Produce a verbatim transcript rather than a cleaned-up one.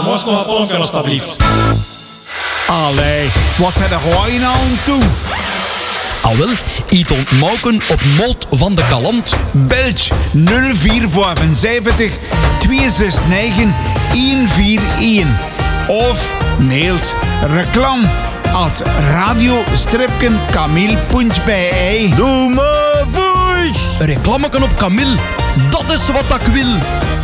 was nog een polken alstublieft. Allee, wat zijn er gewoon nou aan toe? Al wel, iets ontmoken op Molt van de Galant. Belg nul vier zeven twee zes negen een vier een. Of mailt reclam at radio-kamil punt b e. Doe maar voice! Reclameken op Camille, dat is wat ik wil.